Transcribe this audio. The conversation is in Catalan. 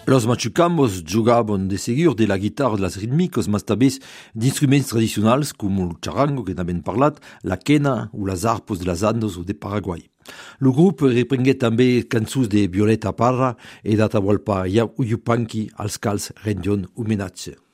Los machucambos jugaban de seguir de la guitarra de las rítmicos, mas també d'instruments tradicionals com el charango, que n'hem parlat, la quena o les arpos de les Andes o de Paraguai. El grup reprengué també cançons de Violeta Parra e d'Atahualpa Yupanqui als quals rendion homenatge.